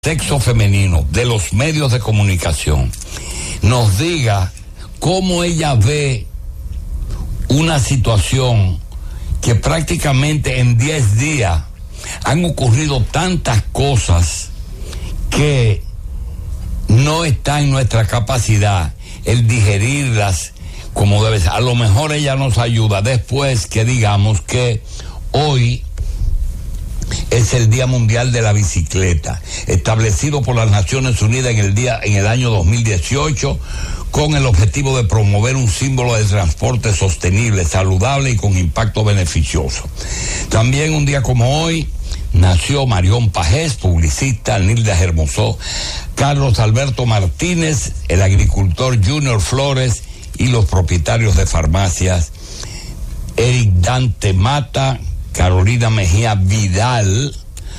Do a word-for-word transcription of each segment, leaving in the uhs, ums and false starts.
sexo femenino, de los medios de comunicación, nos diga cómo ella ve una situación que prácticamente en diez días han ocurrido tantas cosas que no está en nuestra capacidad el digerirlas como debe ser. A lo mejor ella nos ayuda después que digamos que hoy es el Día Mundial de la Bicicleta, establecido por las Naciones Unidas en el día, en el año dos mil dieciocho, con el objetivo de promover un símbolo de transporte sostenible, saludable y con impacto beneficioso. También un día como hoy nació Marión Pajés, publicista, Nilda Hermosó, Carlos Alberto Martínez, el agricultor Junior Flores y los propietarios de farmacias, Eric Dante Mata, Carolina Mejía Vidal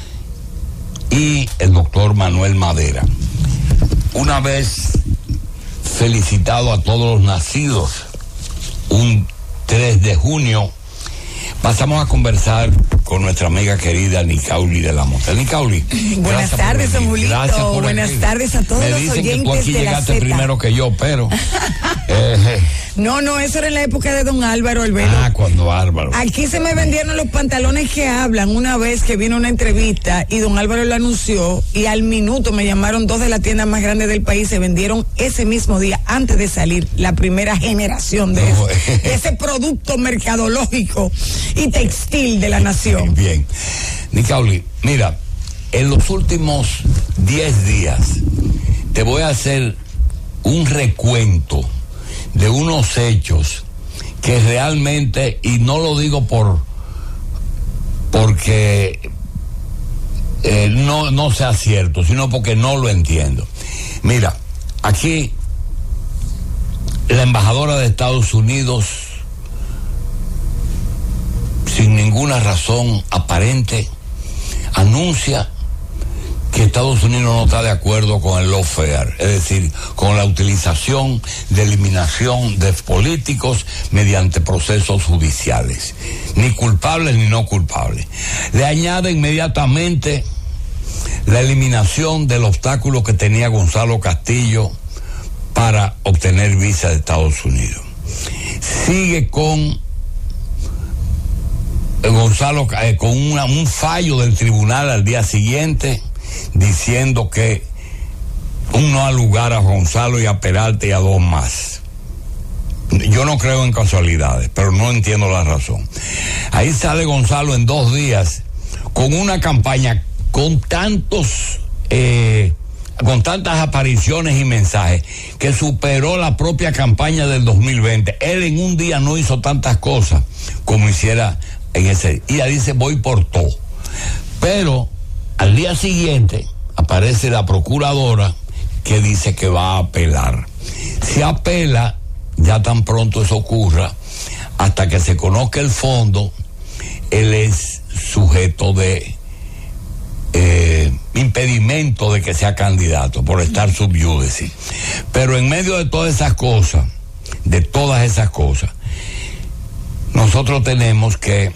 y el doctor Manuel Madera. Una vez felicitado a todos los nacidos un tres de junio, pasamos a conversar con nuestra amiga querida Nicauli de la Mota. Nicauli, buenas tardes, don Julito. Buenas aquí. tardes a todos Me los dicen oyentes que tú aquí de llegaste la primero que yo, pero eh, no, no, eso era en la época de don Álvaro Albelo. Ah, cuando Álvaro. Aquí se me vendieron los pantalones que hablan una vez que vino una entrevista y don Álvaro lo anunció y al minuto me llamaron dos de las tiendas más grandes del país, se vendieron ese mismo día antes de salir la primera generación de, no, ese, de ese producto mercadológico y textil de la nación. Bien, Nicauli, mira, en los últimos diez días te voy a hacer un recuento de unos hechos que realmente, y no lo digo por porque eh, no, no sea cierto, sino porque no lo entiendo. Mira, aquí la embajadora de Estados Unidos, sin ninguna razón aparente, anuncia que Estados Unidos no está de acuerdo con el lawfare, es decir, con la utilización de eliminación de políticos mediante procesos judiciales, ni culpables ni no culpables. Le añade inmediatamente la eliminación del obstáculo que tenía Gonzalo Castillo para obtener visa de Estados Unidos. Sigue con Gonzalo eh, con una, un fallo del tribunal al día siguiente diciendo que un no al lugar a Gonzalo y a Peralta y a dos más. Yo no creo en casualidades, pero no entiendo la razón. Ahí sale Gonzalo en dos días con una campaña con tantos eh, con tantas apariciones y mensajes que superó la propia campaña del dos mil veinte. Él en un día no hizo tantas cosas como hiciera en ese, y ella dice voy por todo, pero al día siguiente aparece la procuradora que dice que va a apelar. Si apela, ya tan pronto eso ocurra, hasta que se conozca el fondo, él es sujeto de eh, impedimento de que sea candidato por estar sub iudice. Pero en medio de todas esas cosas, de todas esas cosas, nosotros tenemos que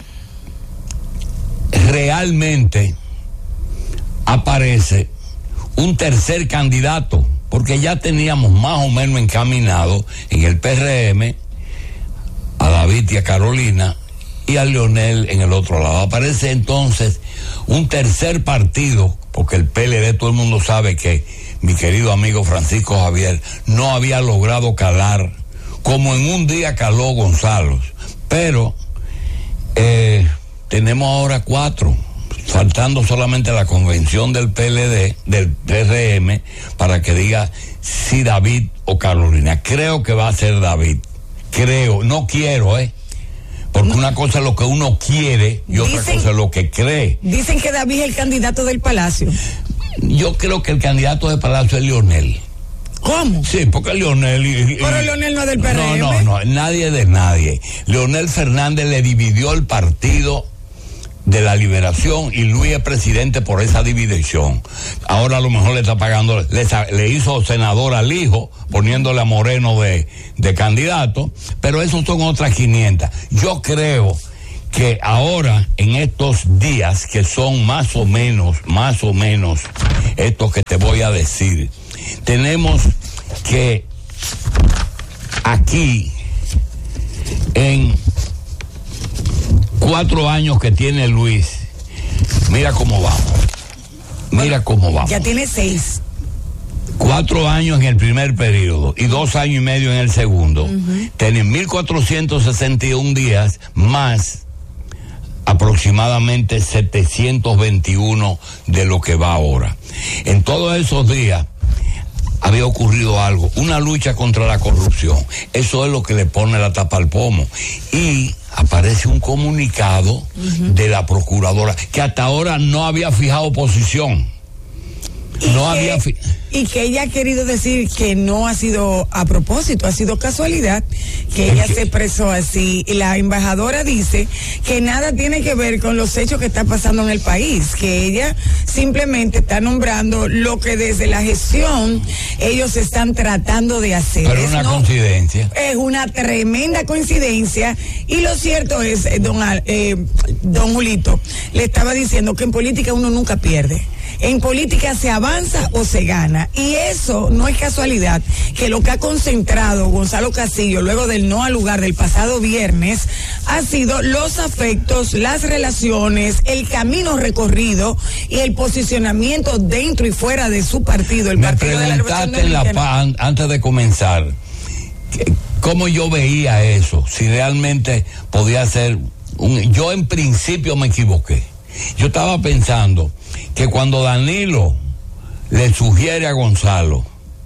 realmente aparece un tercer candidato, porque ya teníamos más o menos encaminado en el P R M a David y a Carolina y a Leonel en el otro lado. Aparece entonces un tercer partido, porque el P L D, todo el mundo sabe que mi querido amigo Francisco Javier no había logrado calar como en un día caló Gonzalo, pero eh, tenemos ahora cuatro, faltando solamente la convención del P L D, del P R M, para que diga si David o Carolina. Creo que va a ser David. Creo, no quiero, ¿eh? Porque una cosa es lo que uno quiere y otra dicen, cosa es lo que cree. Dicen que David es el candidato del Palacio. Yo creo que el candidato del Palacio es Leonel. ¿Cómo? Sí, porque Leonel... Y, y, Pero Leonel no es del P R M. No, no, no, nadie de nadie. Leonel Fernández le dividió el partido de la Liberación y Luis es presidente por esa división. Ahora a lo mejor le está pagando, le, le hizo senador al hijo, poniéndole a Moreno de, de candidato, pero esos son otras quinientas. Yo creo que ahora, en estos días, que son más o menos, más o menos, estos que te voy a decir, tenemos que aquí, en cuatro años que tiene Luis, mira cómo vamos, mira cómo vamos. Ya tiene seis. Cuatro años en el primer periodo y dos años y medio en el segundo. Uh-huh. Tienen mil cuatrocientos sesenta y un días más aproximadamente setecientos veintiuno de lo que va ahora. En todos esos días había ocurrido algo, una lucha contra la corrupción. Eso es lo que le pone la tapa al pomo. Y aparece un comunicado uh-huh. de la procuradora que hasta ahora no había fijado posición. Y no que, había fi- y que ella ha querido decir que no ha sido a propósito, ha sido casualidad que ella se expresó así. Y la embajadora dice que nada tiene que ver con los hechos que están pasando en el país, que ella simplemente está nombrando lo que desde la gestión ellos están tratando de hacer. Pero es una no, coincidencia. Es una tremenda coincidencia. Y lo cierto es, eh, don, eh, don Julito, le estaba diciendo que en política uno nunca pierde. En política se avanza o se gana. Y eso no es casualidad, que lo que ha concentrado Gonzalo Castillo luego del no al lugar del pasado viernes ha sido los afectos, las relaciones, el camino recorrido y el posicionamiento dentro y fuera de su partido, el Me Partido de la Revolución Dominicana. La paz, antes de comenzar, cómo yo veía eso, si realmente podía ser un... Yo en principio me equivoqué. Yo estaba pensando que cuando Danilo le sugiere a Gonzalo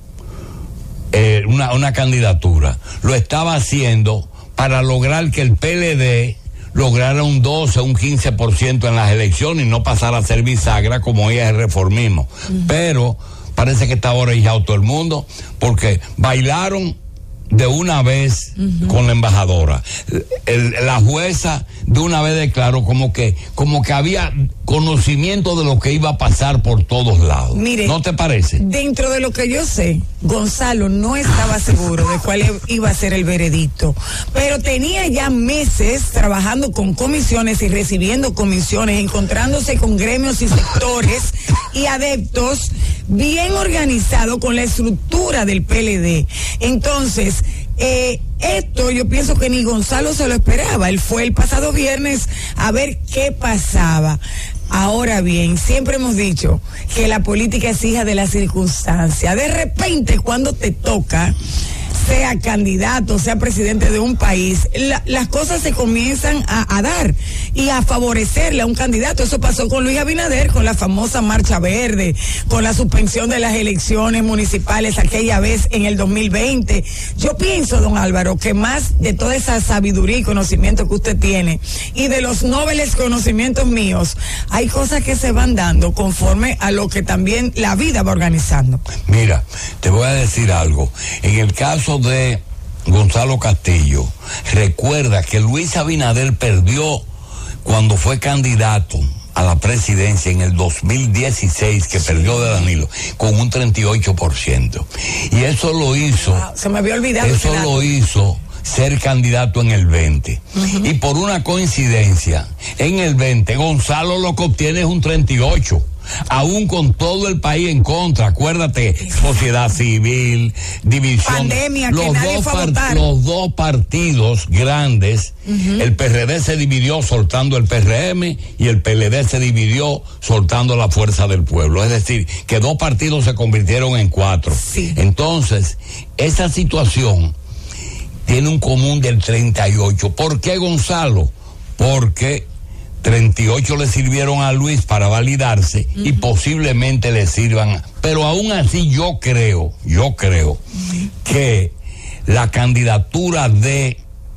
eh, una, una candidatura, lo estaba haciendo para lograr que el P L D lograra un doce, un quince por ciento en las elecciones y no pasara a ser bisagra como ella es el reformismo. Uh-huh. Pero parece que está orillado todo el mundo porque bailaron de una vez uh-huh. con la embajadora. El, la jueza de una vez declaró como que como que había conocimiento de lo que iba a pasar por todos lados. Mire, ¿no te parece? Dentro de lo que yo sé, Gonzalo no estaba seguro de cuál iba a ser el veredicto, pero tenía ya meses trabajando con comisiones y recibiendo comisiones, encontrándose con gremios y sectores y adeptos, bien organizado con la estructura del P L D. Entonces, eh, esto yo pienso que ni Gonzalo se lo esperaba. Él fue el pasado viernes a ver qué pasaba. Ahora bien, siempre hemos dicho que la política es hija de la circunstancia. De repente, cuando te toca, sea candidato, sea presidente de un país, la, las cosas se comienzan a, a dar y a favorecerle a un candidato. Eso pasó con Luis Abinader, con la famosa Marcha Verde, con la suspensión de las elecciones municipales aquella vez en el dos mil veinte. Yo pienso, don Álvaro, que más de toda esa sabiduría y conocimiento que usted tiene y de los nobles conocimientos míos, hay cosas que se van dando conforme a lo que también la vida va organizando. Mira, te voy a decir algo. En el caso de Gonzalo Castillo, recuerda que Luis Abinader perdió cuando fue candidato a la presidencia en el dos mil dieciséis, que perdió de Danilo, con un treinta y ocho por ciento. Y eso lo hizo... Wow, se me había olvidado. Eso lo hizo ser candidato en el veinte. Uh-huh. Y por una coincidencia, en el veinte, Gonzalo lo que obtiene es un treinta y ocho. Aún con todo el país en contra, acuérdate, sociedad civil, división, pandemia, los, que nadie dos fue a part- los dos partidos grandes, uh-huh. el P R D se dividió soltando el P R M y el P L D se dividió soltando la Fuerza del Pueblo, es decir, que dos partidos se convirtieron en cuatro. Sí. Entonces, esa situación tiene un común del treinta y ocho. ¿Por qué, Gonzalo? Porque treinta y ocho le sirvieron a Luis para validarse uh-huh. y posiblemente le sirvan. Pero aún así yo creo, yo creo uh-huh. que la candidatura de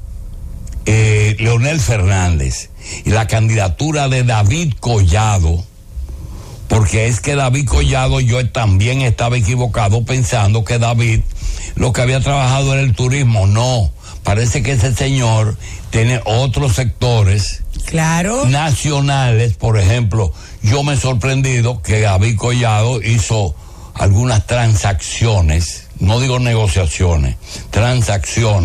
eh, Leonel Fernández y la candidatura de David Collado, porque es que David Collado, yo también estaba equivocado pensando que David lo que había trabajado era el turismo. No, parece que ese señor tiene otros sectores claro nacionales. Por ejemplo, yo me he sorprendido que David Collado hizo algunas transacciones, no digo negociaciones, transacciones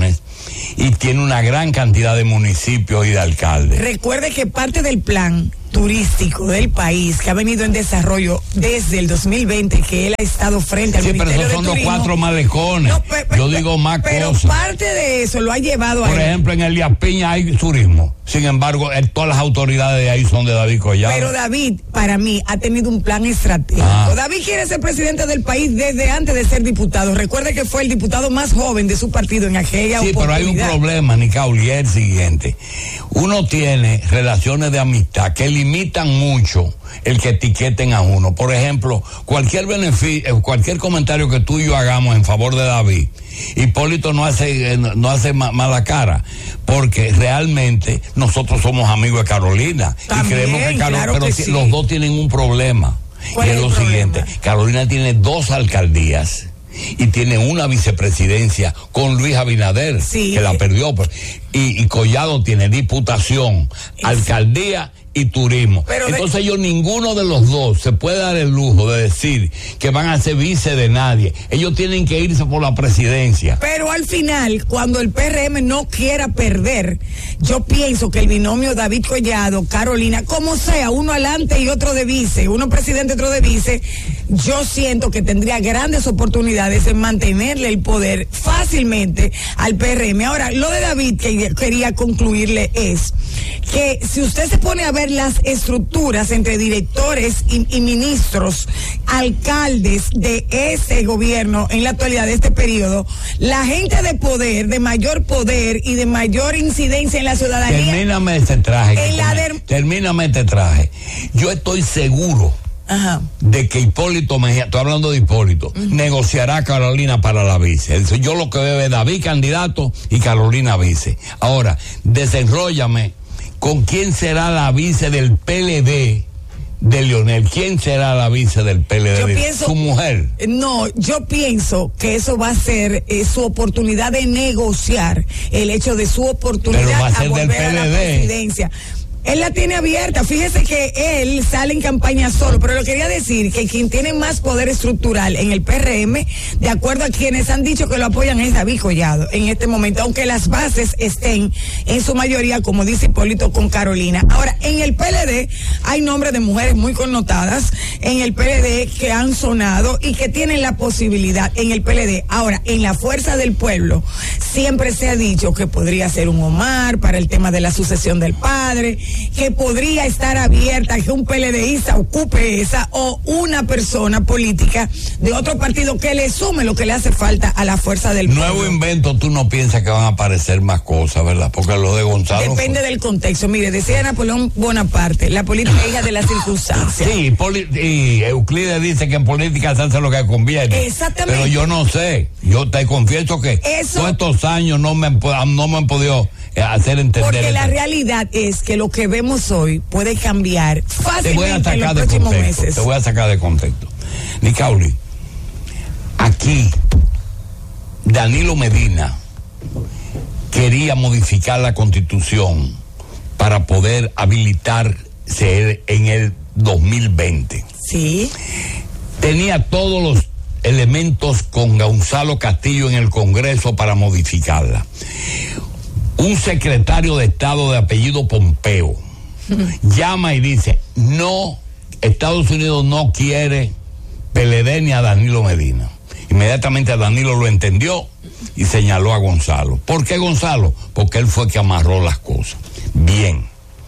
y tiene una gran cantidad de municipios y de alcaldes. Recuerde que parte del plan turístico del país que ha venido en desarrollo desde el dos mil veinte, que él ha estado frente al sí, Ministerio pero esos son de Turismo, los cuatro malecones. No, pe, pe, Yo digo más pero cosas. Pero parte de eso lo ha llevado a Por ejemplo, en Elías Piña hay turismo. Sin embargo, eh, todas las autoridades de ahí son de David Collado. Pero David, para mí, ha tenido un plan estratégico. Ah. David quiere ser presidente del país desde antes de ser diputado. Recuerde que fue el diputado más joven de su partido en aquella sí, oportunidad. Sí, pero hay un problema, Nicauli, es el siguiente. Uno tiene relaciones de amistad que limitan mucho el que etiqueten a uno. Por ejemplo, cualquier beneficio, cualquier comentario que tú y yo hagamos en favor de David, Hipólito no hace no hace ma mala cara, porque realmente nosotros somos amigos de Carolina. También, y creemos que Carolina, claro pero que si, sí. los dos tienen un problema. Y es, es lo problema? siguiente, Carolina tiene dos alcaldías y tiene una vicepresidencia con Luis Abinader, sí. que la perdió, y, y Collado tiene diputación, es. alcaldía y turismo. Pero Entonces de... ellos, ninguno de los dos se puede dar el lujo de decir que van a ser vice de nadie. Ellos tienen que irse por la presidencia. Pero al final, cuando el P R M no quiera perder, yo pienso que el binomio David Collado, Carolina, como sea, uno adelante y otro de vice, uno presidente, otro de vice, yo siento que tendría grandes oportunidades en mantenerle el poder fácilmente al P R M. Ahora, lo de David que quería concluirle es que si usted se pone a ver las estructuras entre directores y, y ministros, alcaldes de ese gobierno en la actualidad de este periodo, la gente de poder, de mayor poder y de mayor incidencia en la ciudadanía. Termíname este traje. En la de... Termíname este traje. Yo estoy seguro Ajá. de que Hipólito Mejía, estoy hablando de Hipólito, uh-huh. negociará a Carolina para la vice. Yo lo que veo es David candidato y Carolina vice. Ahora, desenróllame. ¿Con quién será la vice del P L D de Leonel? ¿Quién será la vice del P L D? Yo pienso, ¿Su mujer? No, yo pienso que eso va a ser eh, su oportunidad de negociar el hecho de su oportunidad Pero va a ser a volver del P L D. A la presidencia. Él la tiene abierta. Fíjese que él sale en campaña solo, pero lo quería decir que quien tiene más poder estructural en el P R M, de acuerdo a quienes han dicho que lo apoyan, es David Collado en este momento, aunque las bases estén en su mayoría, como dice Hipólito, con Carolina. Ahora, en el P L D hay nombres de mujeres muy connotadas en el P L D que han sonado y que tienen la posibilidad en el P L D. Ahora, en la Fuerza del Pueblo siempre se ha dicho que podría ser un Omar para el tema de la sucesión del padre, que podría estar abierta a que un PLDista ocupe esa, o una persona política de otro partido que le sume lo que le hace falta a la Fuerza del Pueblo. Nuevo invento, tú no piensas que van a aparecer más cosas, ¿verdad? Porque lo de Gonzalo... Depende fue... del contexto. Mire, decía Napoleón Bonaparte, la política es hija de las circunstancias. Sí, y Euclides dice que en política se hace lo que conviene. Exactamente. Pero yo no sé, yo te confieso que Eso... todos estos años no me, no me han podido hacer entender. Porque la esto. realidad es que lo que vemos hoy puede cambiar fácilmente te voy a sacar en los de próximos contexto, meses. Te voy a sacar de contexto. Nicauli, aquí Danilo Medina quería modificar la Constitución para poder habilitarse en el dos mil veinte. Sí. Tenía todos los elementos con Gonzalo Castillo en el Congreso para modificarla. Un secretario de Estado de apellido Pompeo llama y dice, no, Estados Unidos no quiere P L D ni a Danilo Medina. Inmediatamente Danilo lo entendió y señaló a Gonzalo. ¿Por qué Gonzalo? Porque él fue que amarró las cosas. Bien.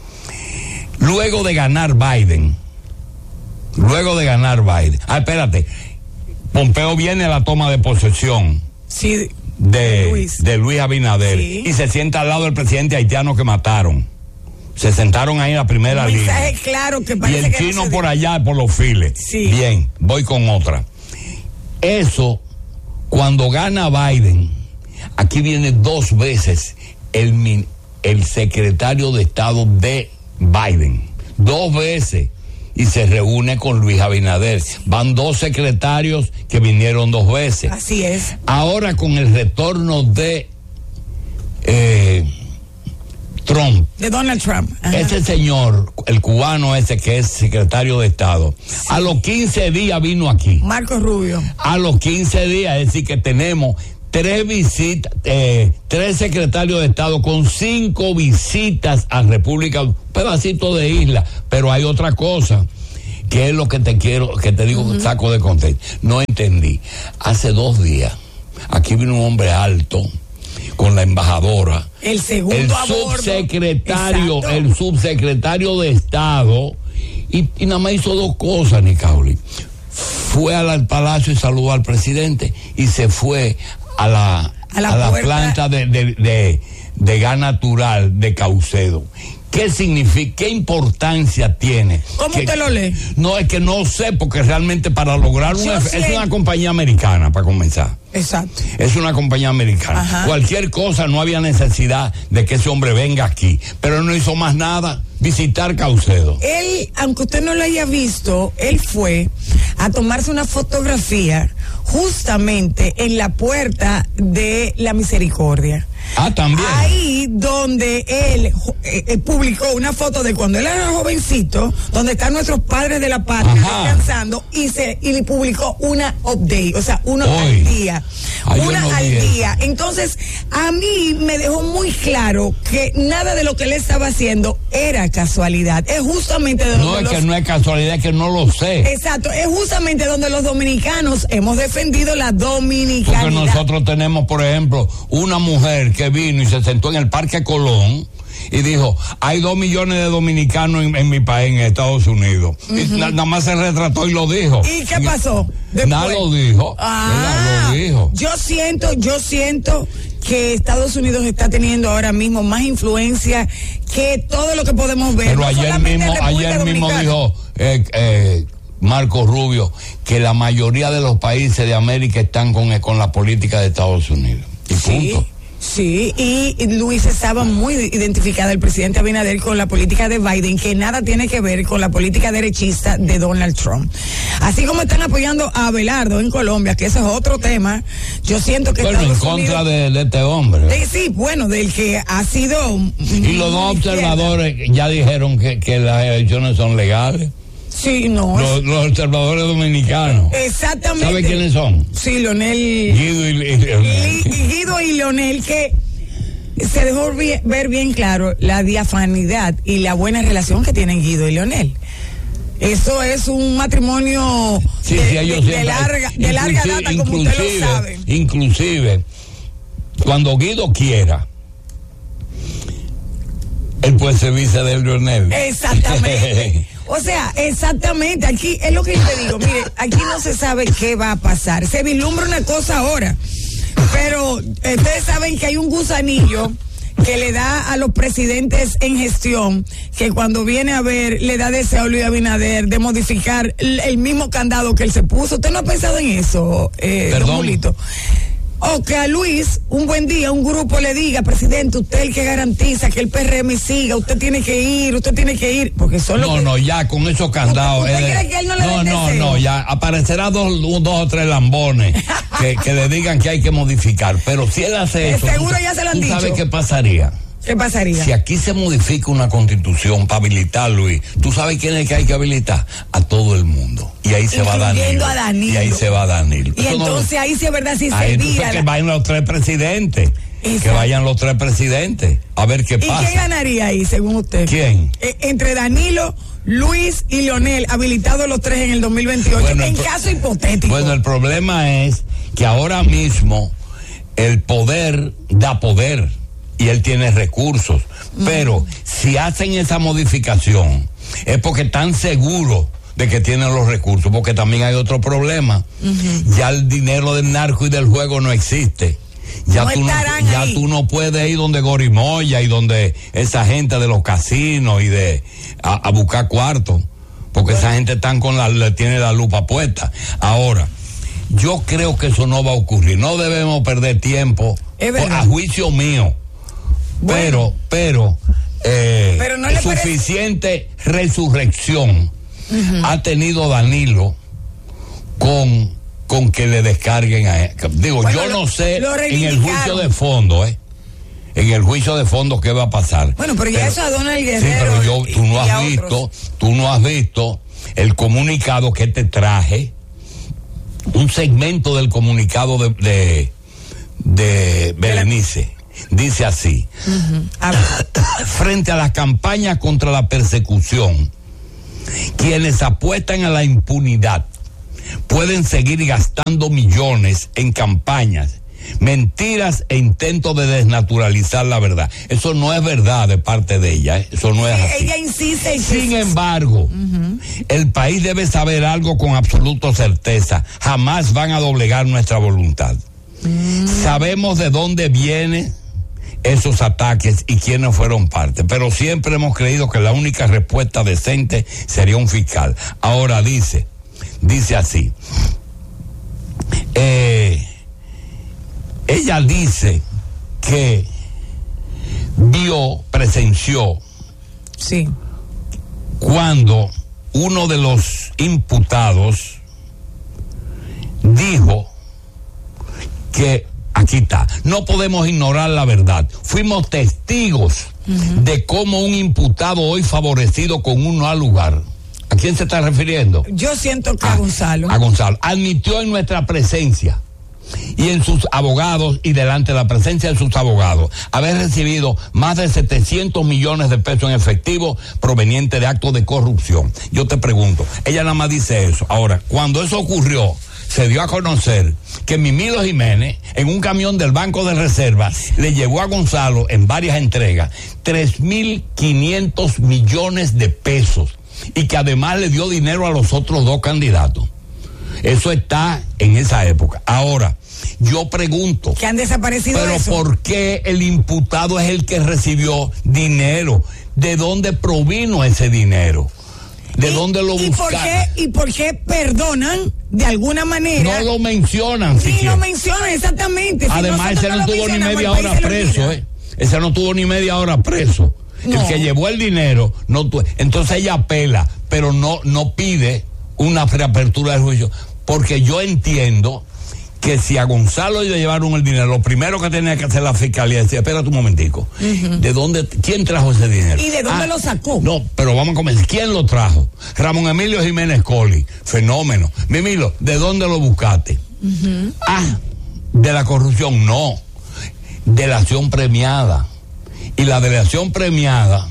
Luego de ganar Biden, luego de ganar Biden, ah, espérate, Pompeo viene a la toma de posesión. Sí. De Luis. de Luis Abinader, sí. Y se sienta al lado del presidente haitiano que mataron. Se sentaron ahí en la primera Un línea. mensaje claro que y parece el que chino no por allá, por los files. Sí. Bien, voy con otra. Eso, cuando gana Biden, aquí viene dos veces el, el secretario de Estado de Biden. Dos veces. Y se reúne con Luis Abinader. Van dos secretarios que vinieron dos veces. Así es. Ahora con el retorno de eh, Trump. De Donald Trump. Ajá. Ese señor, el cubano ese que es secretario de Estado, sí. A los quince días vino aquí. Marco Rubio. A los quince días, es decir que tenemos tres visitas, eh, tres secretarios de Estado con cinco visitas a República, un pedacito de isla, pero hay otra cosa, que es lo que te quiero, que te digo, uh-huh. saco de contexto. No entendí. Hace dos días, aquí vino un hombre alto, con la embajadora, el segundo el a bordo. subsecretario, Exacto. el subsecretario de Estado, y, y nada más hizo dos cosas, Nicauli. Fue al, al palacio y saludó al presidente y se fue a la, a la, a la puerta. planta de, de, de, de gas natural de Caucedo. ¿Qué significa? ¿Qué importancia tiene? ¿Cómo que, usted lo lee? No, es que no sé, porque realmente para lograr un efe, es una compañía americana, para comenzar. Exacto. Es una compañía americana. Ajá. Cualquier cosa, no había necesidad de que ese hombre venga aquí. Pero él no hizo más nada, visitar Caucedo. Él, aunque usted no lo haya visto, él fue a tomarse una fotografía justamente en la puerta de la Misericordia. Ah, también. Ahí donde él eh, eh, publicó una foto de cuando él era jovencito, donde están nuestros padres de la patria descansando, y se y le publicó una update, o sea, uno Hoy. al día. Ay, una no al vi día. Entonces, a mí me dejó muy claro que nada de lo que él estaba haciendo era casualidad. Es justamente de donde No, es los... que no es casualidad, es que no lo sé. Exacto, es justamente donde los dominicanos hemos defendido la dominicanidad. Porque nosotros tenemos, por ejemplo, una mujer que vino y se sentó en el Parque Colón y dijo, hay dos millones de dominicanos en, en mi país, en Estados Unidos. Uh-huh. Y na, nada más se retrató y lo dijo. ¿Y qué pasó? Nada lo dijo. Ah, lo dijo. Yo siento, yo siento que Estados Unidos está teniendo ahora mismo más influencia que todo lo que podemos ver. Pero no ayer mismo, ayer mismo dijo eh, eh, Marco Rubio que la mayoría de los países de América están con, con la política de Estados Unidos. Y sí. punto. Sí, y Luis estaba muy identificada, el presidente Abinader, con la política de Biden, que nada tiene que ver con la política derechista de Donald Trump. Así como están apoyando a Abelardo en Colombia, que ese es otro tema, yo siento que bueno, Estados en contra Unidos, de, de este hombre. de, sí, bueno, del que ha sido... Y los dos observadores ya dijeron que, que las elecciones son legales. Sí, no. Los, los observadores dominicanos. Exactamente. ¿Sabe quiénes son? Sí, Leonel. Guido y, y Leonel. Guido y Leonel, que se dejó bien, ver bien claro la diafanidad y la buena relación que tienen Guido y Leonel. Eso es un matrimonio sí, de, sí, ellos de, de larga, de larga data, como usted lo sabe. Inclusive, cuando Guido quiera, él puede servirse de Leonel. Exactamente. O sea, exactamente, aquí es lo que yo te digo, mire, aquí no se sabe qué va a pasar, se vislumbra una cosa ahora, pero ustedes saben que hay un gusanillo que le da a los presidentes en gestión, que cuando viene a ver, le da deseo a Luis Abinader de modificar el, el mismo candado que él se puso. ¿Usted no ha pensado en eso, eh, don Julito? O que a Luis, un buen día, un grupo le diga, presidente, usted es el que garantiza que el P R M siga, usted tiene que ir, usted tiene que ir, porque son No, que... no, ya con esos candados. ¿Usted, usted eh, cree que él no le No, no, deseo? no, ya aparecerá dos, dos o tres lambones que, que le digan que hay que modificar, pero si él hace eso, seguro tú, ya se lo han ¿tú dicho? sabes qué pasaría? ¿Qué pasaría? Si aquí se modifica una constitución para habilitar, Luis, ¿tú sabes quién es el que hay que habilitar? A todo el mundo. Y ahí se va Danilo. a Danilo. Y ahí se va Danilo. Y Eso entonces no, ahí sí es verdad, si ahí se entonces vira. que vayan los tres presidentes. Exacto. Que vayan los tres presidentes. A ver qué ¿Y pasa. quién ganaría ahí, según usted? ¿Quién? Eh, entre Danilo, Luis y Leonel, habilitados los tres en el dos mil veintiocho, Bueno, en el, caso hipotético. Bueno, el problema es que ahora mismo el poder da poder y él tiene recursos. Uh-huh. Pero si hacen esa modificación es porque están seguros de que tienen los recursos, porque también hay otro problema. Uh-huh. Ya el dinero del narco y del juego no existe. Ya, no tú, no, ya tú no puedes ir donde Gorimoya y donde esa gente de los casinos y de a, a buscar cuartos, porque bueno, esa gente están con la, le tiene la lupa puesta. Ahora, yo creo que eso no va a ocurrir. No debemos perder tiempo, por, a juicio mío. Bueno. Pero, pero, eh, pero no le suficiente parece... resurrección uh-huh. ha tenido Danilo con, con que le descarguen a él. Digo, bueno, yo no sé en el juicio de fondo, ¿eh? En el juicio de fondo qué va a pasar. Bueno, pero, pero ya eso a Donald Guerrero. Sí, pero yo, tú no has visto, otros. tú no has visto el comunicado que te traje, un segmento del comunicado de, de de Berenice. Dice así, uh-huh. a frente a las campañas contra la persecución, quienes apuestan a la impunidad pueden seguir gastando millones en campañas, mentiras e intentos de desnaturalizar la verdad. Eso no es verdad de parte de ella, ¿eh? Eso no es así. Ella insiste. Sin embargo, uh-huh. el país debe saber algo con absoluta certeza. Jamás van a doblegar nuestra voluntad. Uh-huh. Sabemos de dónde vienen esos ataques y quiénes fueron parte, pero siempre hemos creído que la única respuesta decente sería un fiscal. Ahora dice, dice así, eh, ella dice que vio, presenció, sí, cuando uno de los imputados dijo que aquí está, no podemos ignorar la verdad. Fuimos testigos uh-huh. de cómo un imputado hoy favorecido con un no al lugar. ¿A quién se está refiriendo? Yo siento que a, a Gonzalo. A Gonzalo. Admitió en nuestra presencia y en sus abogados y delante de la presencia de sus abogados haber recibido más de setecientos millones de pesos en efectivo provenientes de actos de corrupción. Yo te pregunto, ella nada más dice eso. Ahora, cuando eso ocurrió, se dio a conocer que Mimilo Jiménez, en un camión del Banco de Reservas, le llevó a Gonzalo en varias entregas tres mil quinientos millones de pesos y que además le dio dinero a los otros dos candidatos. Eso está en esa época. Ahora, yo pregunto, que han desaparecido pero eso. ¿por qué el imputado es el que recibió dinero? ¿De dónde provino ese dinero? ¿De ¿Y, dónde lo buscaron? ¿Y por qué, y por qué perdonan de alguna manera? No lo mencionan. Ni siquiera lo mencionan, exactamente. Si además, ese no, no tuvo ni media hora preso, ¿eh? Ese no tuvo ni media hora preso. No. El que llevó el dinero, no tu... entonces ella apela, pero no, no pide una reapertura del juicio. Porque yo entiendo que si a Gonzalo le llevaron el dinero, lo primero que tenía que hacer la fiscalía es decir, espérate un momentico, uh-huh. ¿de dónde, quién trajo ese dinero? ¿Y de dónde ah, lo sacó? No, pero vamos a comenzar, ¿quién lo trajo? Ramón Emilio Jiménez Colli, fenómeno. Mimilo, ¿de dónde lo buscaste? Uh-huh. Ah, de la corrupción, no, de la acción premiada. Y la delación premiada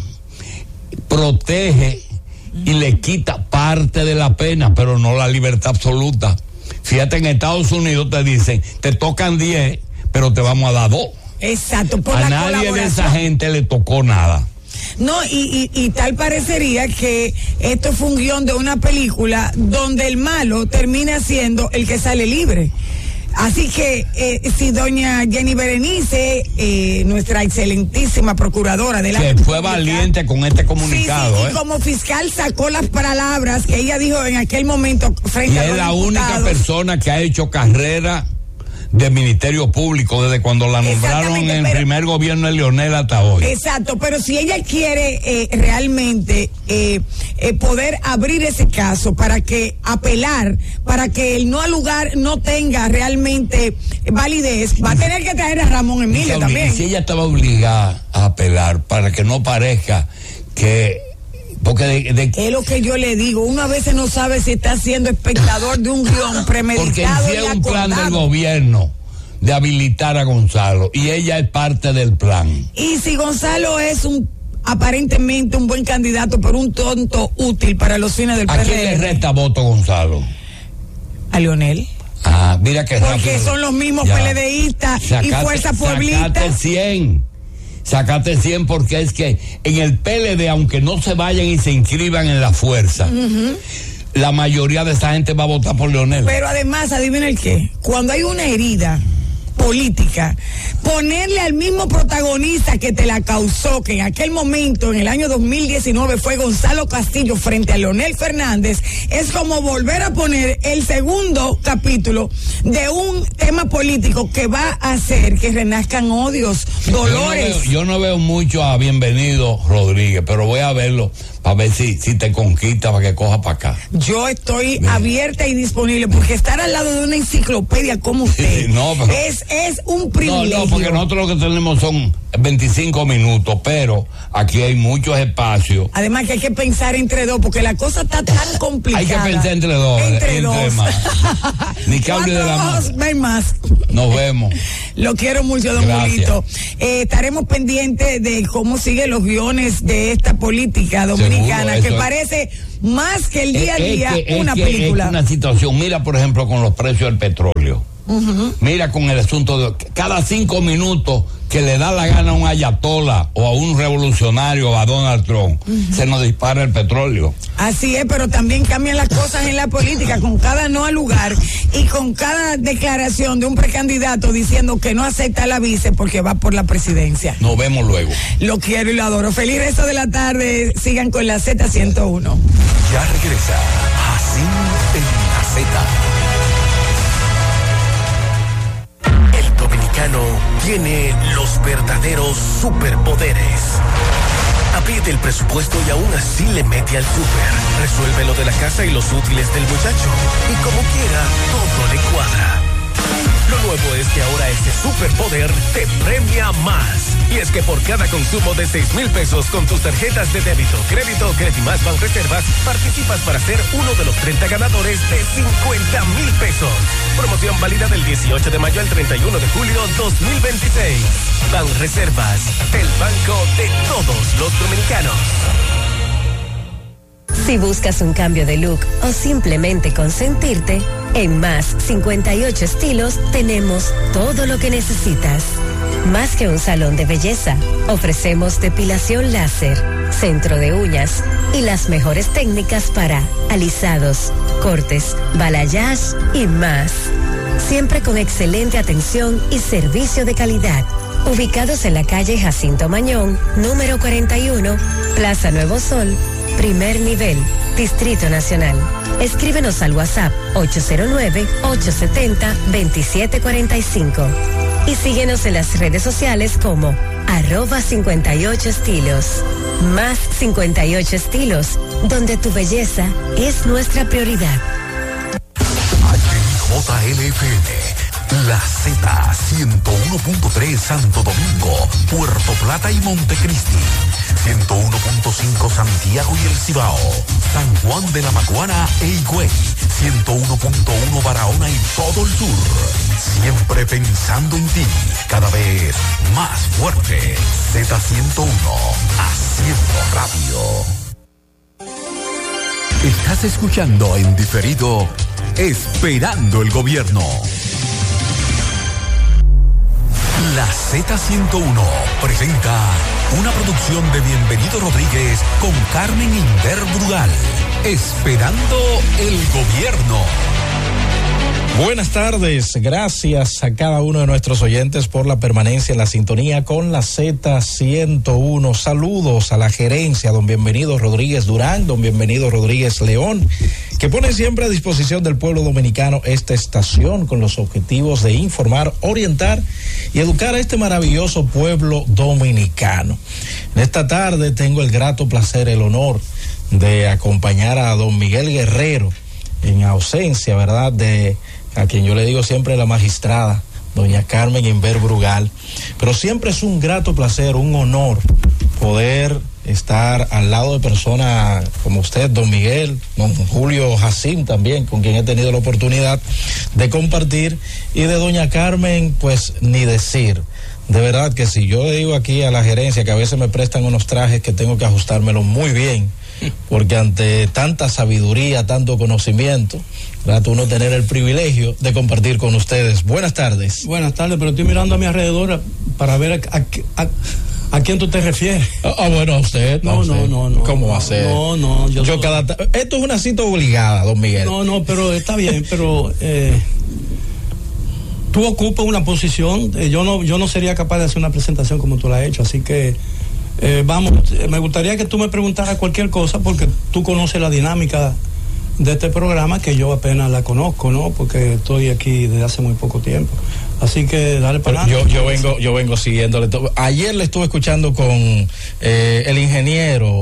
protege y le quita parte de la pena, pero no la libertad absoluta. Fíjate, en Estados Unidos te dicen, te tocan diez, pero te vamos a dar dos. Exacto, por a la nadie de esa gente le tocó nada. No, y, y, y tal parecería que esto fue un guión de una película donde el malo termina siendo el que sale libre. Así que eh, si doña Jenny Berenice, eh, nuestra excelentísima procuradora de la que fue valiente con este comunicado, sí, sí, ¿eh? Y como fiscal sacó las palabras que ella dijo en aquel momento frente y a es los la diputados. Única persona que ha hecho carrera del Ministerio Público desde cuando la nombraron en el pero, primer gobierno de Leonel hasta hoy. Exacto, pero si ella quiere eh, realmente eh, eh, poder abrir ese caso para que apelar, para que el no al lugar no tenga realmente validez, va a tener que traer a Ramón Emilio si también. Si ella estaba obligada a apelar para que no parezca que porque de, de, es lo que yo le digo, uno a veces no sabe si está siendo espectador de un guión premeditado. Porque es un plan del gobierno de habilitar a Gonzalo y ella es parte del plan. Y si Gonzalo es un aparentemente un buen candidato, pero un tonto útil para los fines del P R D. ¿A quién le resta voto Gonzalo? A Leonel. Ah, mira que porque rápido. Son los mismos ya. PLDistas y Fuerza Pueblista. Sacate cien. Sacate cien porque es que en el P L D, aunque no se vayan y se inscriban en la fuerza, uh-huh. la mayoría de esa gente va a votar por Leonel. Pero además, adivina el qué, cuando hay una herida política, ponerle al mismo protagonista que te la causó, que en aquel momento, en el año dos mil diecinueve, fue Gonzalo Castillo frente a Leonel Fernández, es como volver a poner el segundo capítulo de un tema político que va a hacer que renazcan odios, dolores. Yo no veo, yo no veo mucho a Bienvenido Rodríguez, pero voy a verlo para ver si, si te conquista para que coja para acá. Yo estoy Bien. abierta y disponible, porque estar al lado de una enciclopedia como usted sí, no, pero, es, es un privilegio. No, no, porque nosotros lo que tenemos son veinticinco minutos, pero aquí hay muchos espacios. Además que hay que pensar entre dos, porque la cosa está tan complicada. Hay que pensar entre dos. Entre, entre dos. Más. Ni que hable de la más. No hay más. Nos vemos. Lo quiero mucho, don Julito. Eh, estaremos pendientes de cómo siguen los guiones de esta política dominicana, Seguro, que es. parece más que el día a día es que, una es película. Es una situación, mira por ejemplo con los precios del petróleo. Uh-huh. Mira con el asunto de cada cinco minutos que le da la gana a un ayatola o a un revolucionario o a Donald Trump, uh-huh. se nos dispara el petróleo. Así es, pero también cambian las cosas en la política con cada no al lugar y con cada declaración de un precandidato diciendo que no acepta la vice porque va por la presidencia. Nos vemos luego. Lo quiero y lo adoro. Feliz resto de la tarde. Sigan con la Z ciento uno. Ya regresa Así en la Z. Tiene los verdaderos superpoderes. Apriete el presupuesto y aún así le mete al súper. Resuelve lo de la casa y los útiles del muchacho. Y como quiera, todo le cuadra. Lo nuevo es que ahora ese superpoder te premia más. Y es que por cada consumo de seis mil pesos con tus tarjetas de débito, crédito o Credimás Banreservas, participas para ser uno de los treinta ganadores de cincuenta mil pesos. Promoción válida del dieciocho de mayo al treinta y uno de julio dos mil veintiséis. Banreservas, el banco de todos los dominicanos. Si buscas un cambio de look o simplemente consentirte, en Más cincuenta y ocho Estilos tenemos todo lo que necesitas. Más que un salón de belleza, ofrecemos depilación láser, centro de uñas y las mejores técnicas para alisados, cortes, balayage y más. Siempre con excelente atención y servicio de calidad. Ubicados en la calle Jacinto Mañón, número cuarenta y uno, Plaza Nuevo Sol, primer nivel, Distrito Nacional. Escríbenos al WhatsApp ocho cero nueve, ocho siete cero, dos siete cuatro cinco y síguenos en las redes sociales como arroba cincuenta y ocho estilos. Más cincuenta y ocho Estilos, donde tu belleza es nuestra prioridad. J L F M, La Z ciento uno punto tres Santo Domingo, Puerto Plata y Montecristi, ciento uno punto cinco Santiago y El Cibao, San Juan de la Maguana e Higüey, ciento uno punto uno Barahona y todo el sur. Siempre pensando en ti, cada vez más fuerte. Z ciento uno, haciendo radio. Estás escuchando en diferido Esperando el Gobierno. La Z ciento uno presenta una producción de Bienvenido Rodríguez con Carmen Inver Brugal. Esperando el Gobierno. Buenas tardes, gracias a cada uno de nuestros oyentes por la permanencia en la sintonía con la Z ciento uno. Saludos a la gerencia, don Bienvenido Rodríguez Durán, don Bienvenido Rodríguez León, que ponen siempre a disposición del pueblo dominicano esta estación con los objetivos de informar, orientar y educar a este maravilloso pueblo dominicano. En esta tarde tengo el grato placer, el honor de acompañar a don Miguel Guerrero en ausencia, ¿verdad?, de a quien yo le digo siempre la magistrada, doña Carmen Inver Brugal. Pero siempre es un grato placer, un honor poder estar al lado de personas como usted, don Miguel, don Julio Jacín también, con quien he tenido la oportunidad de compartir, y de doña Carmen, pues ni decir. De verdad que si yo le digo aquí a la gerencia que a veces me prestan unos trajes que tengo que ajustármelos muy bien, porque ante tanta sabiduría, tanto conocimiento, trato uno tener el privilegio de compartir con ustedes. Buenas tardes. Buenas tardes, pero estoy mirando a mi alrededor para ver a, a, a, a quién tú te refieres. Ah, oh, bueno, a usted. No, no, no, no. ¿Cómo va a ser? No, no. Yo, yo cada Esto es una cita obligada, don Miguel. No, no, pero está bien, pero eh, tú ocupas una posición. Eh, yo no, yo no sería capaz de hacer una presentación como tú la has hecho, así que Eh, vamos, me gustaría que tú me preguntaras cualquier cosa porque tú conoces la dinámica de este programa que yo apenas la conozco, ¿no? Porque estoy aquí desde hace muy poco tiempo. Así que dale para adelante. Yo, yo vengo, yo vengo siguiéndole. Ayer le estuve escuchando con eh, el ingeniero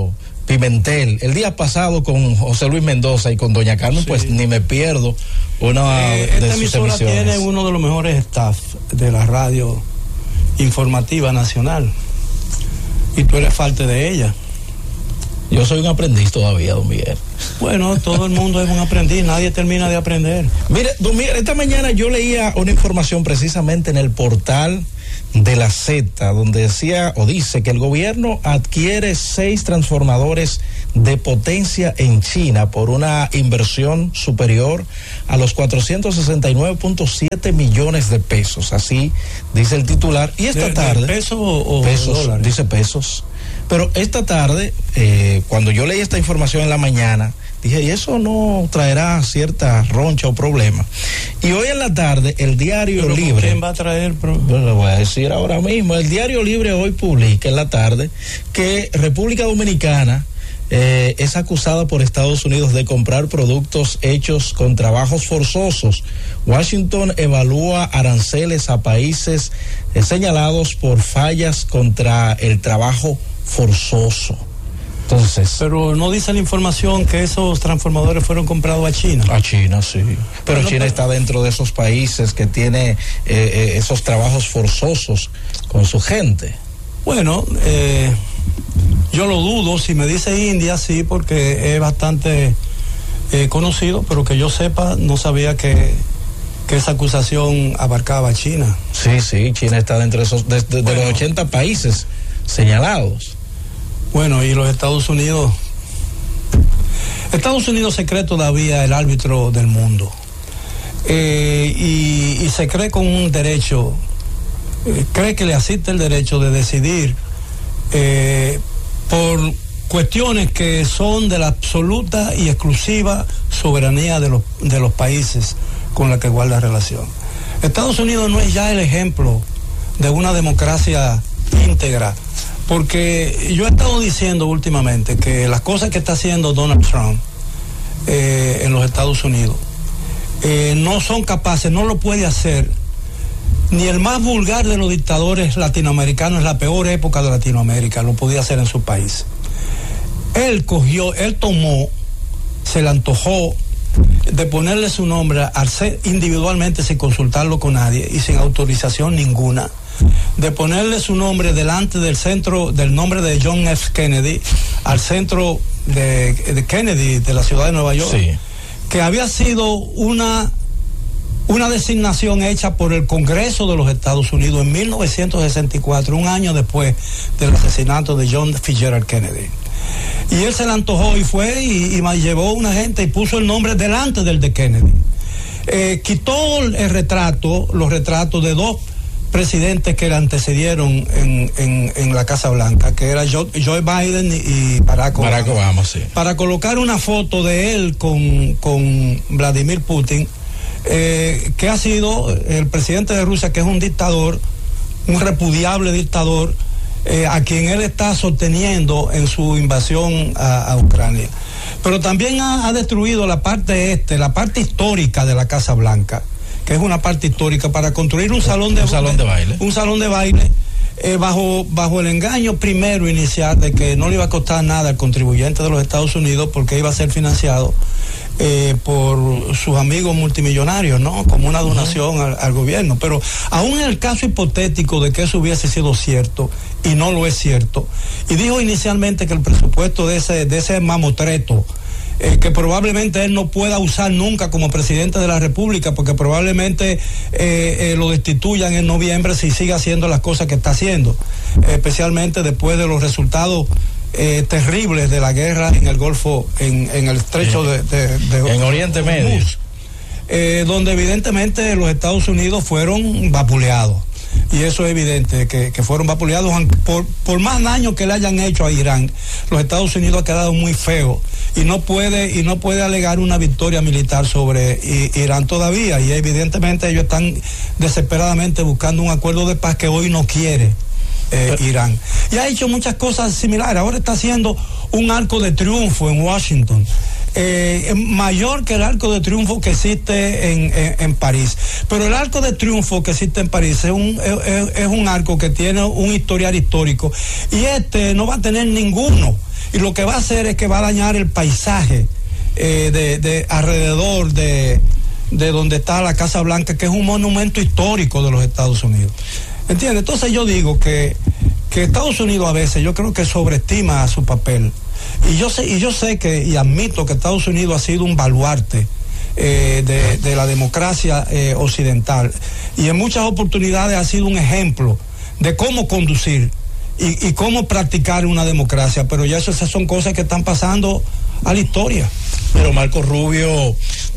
Pimentel. El día pasado con José Luis Mendoza y con doña Carmen, sí. Pues ni me pierdo una eh, de esta sus emisora emisiones. Tiene uno de los mejores staff de la radio informativa nacional y tú eres parte de ella. Yo soy un aprendiz todavía, don Miguel. Bueno, todo el mundo es un aprendiz, nadie termina de aprender. Mire, don Miguel, esta mañana yo leía una información precisamente en el portal de la Z, donde decía o dice que el gobierno adquiere seis transformadores de potencia en China por una inversión superior a los cuatrocientos sesenta y nueve punto siete millones de pesos. Así dice el titular. Y esta ¿De, tarde... de pesos o pesos, dólares? Dice pesos. Pero esta tarde, eh, cuando yo leí esta información en la mañana, dije, y eso no traerá cierta roncha o problema. Y hoy en la tarde, el Diario ¿Pero Libre... ¿Quién va a traer? Pro... Bueno, lo voy a decir ahora mismo. El Diario Libre hoy publica en la tarde que República Dominicana eh, es acusada por Estados Unidos de comprar productos hechos con trabajos forzosos. Washington evalúa aranceles a países eh, señalados por fallas contra el trabajo forzoso. Entonces, pero no dice la información que esos transformadores fueron comprados a China. A China, sí. Pero bueno, China pero... está dentro de esos países que tiene eh, eh, esos trabajos forzosos con su gente. Bueno, eh, yo lo dudo. Si me dice India, sí, porque es bastante eh, conocido, pero que yo sepa, no sabía que, que esa acusación abarcaba a China. Sí, sí, China está dentro de esos, de, de, bueno, de los ochenta países señalados. Bueno, y los Estados Unidos, Estados Unidos se cree todavía el árbitro del mundo eh, y, y se cree con un derecho, eh, cree que le asiste el derecho de decidir eh, por cuestiones que son de la absoluta y exclusiva soberanía de los, de los países con los que guarda relación. Estados Unidos no es ya el ejemplo de una democracia íntegra, porque yo he estado diciendo últimamente que las cosas que está haciendo Donald Trump eh, en los Estados Unidos eh, no son capaces, no lo puede hacer ni el más vulgar de los dictadores latinoamericanos. En la peor época de Latinoamérica lo podía hacer en su país. Él cogió, él tomó, se le antojó de ponerle su nombre al ser individualmente sin consultarlo con nadie y sin autorización ninguna, de ponerle su nombre delante del centro, del nombre de John F. Kennedy, al centro de, de Kennedy de la ciudad de Nueva York, sí. Que había sido una, una designación hecha por el Congreso de los Estados Unidos en mil novecientos sesenta y cuatro, un año después del asesinato de John Fitzgerald Kennedy. Y él se le antojó y fue y, y llevó una gente y puso el nombre delante del de Kennedy. Eh, quitó el retrato, los retratos de dos presidentes que le antecedieron en, en, en la Casa Blanca, que era Joe, Joe Biden y Barack Obama. Barack Obama, sí. Para colocar una foto de él con, con Vladimir Putin, eh, que ha sido el presidente de Rusia, que es un dictador, un repudiable dictador, eh, a quien él está sosteniendo en su invasión a, a Ucrania. Pero también ha, ha destruido la parte este, la parte histórica de la Casa Blanca, que es una parte histórica, para construir un salón de, un salón de baile, un salón de baile eh, bajo, bajo el engaño primero inicial de que no le iba a costar nada al contribuyente de los Estados Unidos, porque iba a ser financiado eh, por sus amigos multimillonarios, ¿no? Como una donación uh-huh. al, al gobierno. Pero aún en el caso hipotético de que eso hubiese sido cierto, y no lo es cierto, y dijo inicialmente que el presupuesto de ese, de ese mamotreto, Eh, que probablemente él no pueda usar nunca como presidente de la República, porque probablemente eh, eh, lo destituyan en noviembre si sigue haciendo las cosas que está haciendo, eh, especialmente después de los resultados eh, terribles de la guerra en el Golfo, en, en el estrecho de, de, de en Oriente Medio, eh, donde evidentemente los Estados Unidos fueron vapuleados. Y eso es evidente, que, que fueron vapuleados. Por, por más daño que le hayan hecho a Irán, los Estados Unidos ha quedado muy feo y no puede y no puede alegar una victoria militar sobre I, Irán todavía, y evidentemente ellos están desesperadamente buscando un acuerdo de paz que hoy no quiere eh, Irán. Y ha hecho muchas cosas similares. Ahora está haciendo un arco de triunfo en Washington, Eh, mayor que el arco de triunfo que existe en, en, en París. Pero el arco de triunfo que existe en París es un, es, es un arco que tiene un historial histórico, y este no va a tener ninguno. y lo que va a hacer es que va a dañar el paisaje eh, de, de alrededor de, de donde está la Casa Blanca, que es un monumento histórico de los Estados Unidos. ¿Entiendes? Entonces yo digo que, que Estados Unidos a veces yo creo que sobreestima su papel. Y yo sé, y yo sé que, y admito que Estados Unidos ha sido un baluarte Eh, de, de la democracia eh, occidental, y en muchas oportunidades ha sido un ejemplo de cómo conducir y, y cómo practicar una democracia, pero ya eso, esas son cosas que están pasando a la historia. Pero Marco Rubio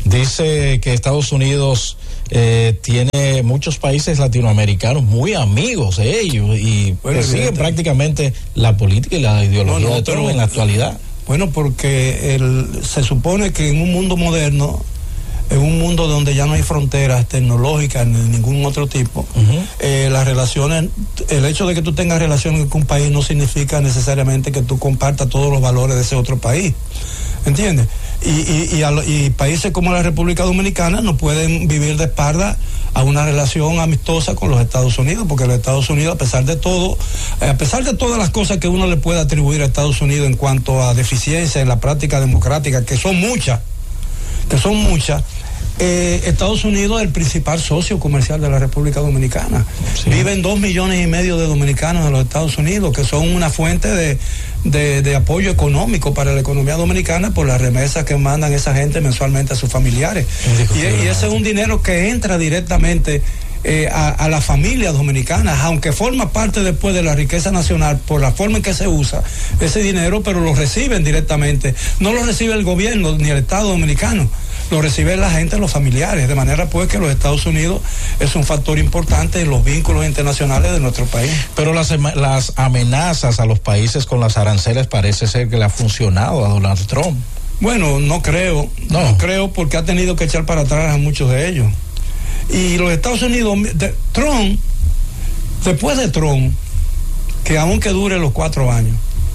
dice que Estados Unidos eh, tiene muchos países latinoamericanos muy amigos de ellos y bueno, que siguen prácticamente la política y la ideología no, no, de Trump en la actualidad. Bueno, porque el, se supone que en un mundo moderno, en un mundo donde ya no hay fronteras tecnológicas ni ningún otro tipo, uh-huh. eh, las relaciones, el hecho de que tú tengas relaciones con un país no significa necesariamente que tú compartas todos los valores de ese otro país, ¿entiendes? Y, y, y, a, y países como la República Dominicana no pueden vivir de espalda a una relación amistosa con los Estados Unidos, porque los Estados Unidos, a pesar de todo, eh, a pesar de todas las cosas que uno le puede atribuir a Estados Unidos en cuanto a deficiencia en la práctica democrática, que son muchas, que son muchas, Eh, Estados Unidos es el principal socio comercial de la República Dominicana. Sí. Viven dos millones y medio de dominicanos en los Estados Unidos, que son una fuente de, de, de apoyo económico para la economía dominicana por las remesas que mandan esa gente mensualmente a sus familiares. Y, y ese es un dinero que entra directamente Eh, a, a las familias dominicanas, aunque forma parte después de la riqueza nacional por la forma en que se usa ese dinero, pero lo reciben directamente. No lo recibe el gobierno ni el Estado dominicano, lo recibe la gente, los familiares, de manera pues que los Estados Unidos es un factor importante en los vínculos internacionales de nuestro país. Pero las, las amenazas a los países con las aranceles parece ser que le ha funcionado a Donald Trump. Bueno, no creo, no, no creo, porque ha tenido que echar para atrás a muchos de ellos. Y los Estados Unidos, de, Trump, después de Trump, que aunque dure los cuatro años,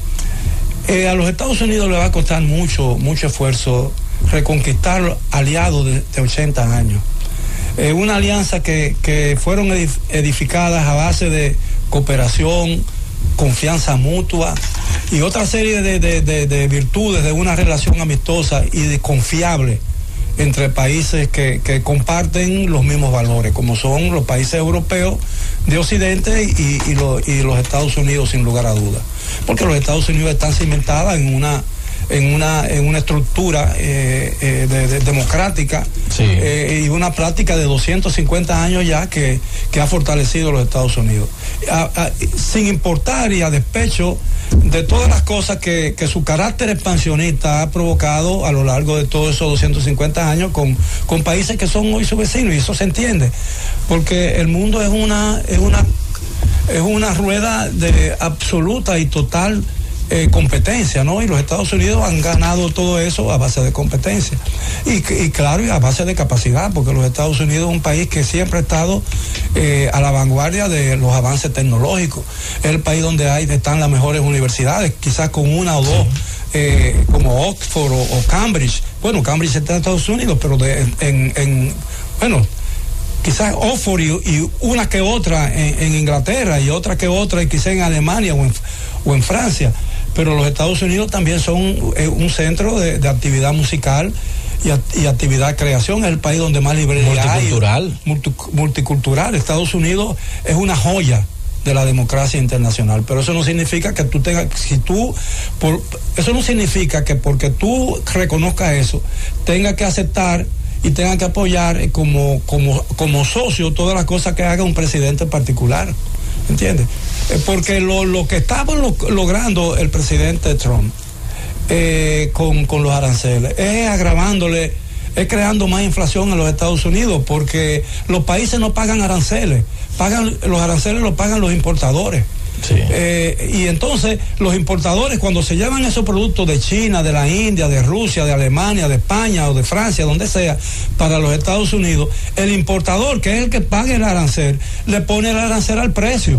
eh, a los Estados Unidos le va a costar mucho, mucho esfuerzo reconquistar aliados de, de ochenta años. Eh, una alianza que, que fueron edificadas a base de cooperación, confianza mutua y otra serie de, de, de, de virtudes de una relación amistosa y de confiable entre países que, que comparten los mismos valores, como son los países europeos de Occidente y, y, lo, y los Estados Unidos, sin lugar a dudas. Porque los Estados Unidos están cimentadas en una en una en una estructura eh, eh, de, de, democrática, sí. eh, y una práctica de doscientos cincuenta años ya que, que ha fortalecido los Estados Unidos. A, a, sin importar y a despecho de todas las cosas que, que su carácter expansionista ha provocado a lo largo de todos esos doscientos cincuenta años con, con países que son hoy sus vecinos, y eso se entiende, porque el mundo es una, es una, es una rueda de absoluta y total Eh, competencia, ¿no? Y los Estados Unidos han ganado todo eso a base de competencia y, y claro, y a base de capacidad, porque los Estados Unidos es un país que siempre ha estado eh, a la vanguardia de los avances tecnológicos. Es el país donde hay, están las mejores universidades, quizás con una o dos, eh, como Oxford o, o Cambridge. Bueno, Cambridge está en Estados Unidos, pero de, en, en, bueno, quizás Oxford y, y una que otra en, en Inglaterra y otra que otra y quizás en Alemania o en, o en Francia. Pero los Estados Unidos también son eh, un centro de, de actividad musical y, y actividad de creación. Es el país donde más librería multicultural. hay. Multi, multicultural. Estados Unidos es una joya de la democracia internacional, pero eso no significa que tú tengas, si tú, por, eso no significa que porque tú reconozcas eso, tengas que aceptar y tengas que apoyar como, como, como socio todas las cosas que haga un presidente particular. ¿Entiendes? Eh, porque lo, lo que estaba lo, logrando el presidente Trump eh, con, con los aranceles es agravándole, es creando más inflación en los Estados Unidos, porque los países no pagan aranceles, pagan los aranceles los pagan los importadores. Sí. Eh, y entonces los importadores, cuando se llevan esos productos de China, de la India, de Rusia, de Alemania, de España o de Francia, donde sea, para los Estados Unidos, el importador, que es el que paga el arancel, le pone el arancel al precio.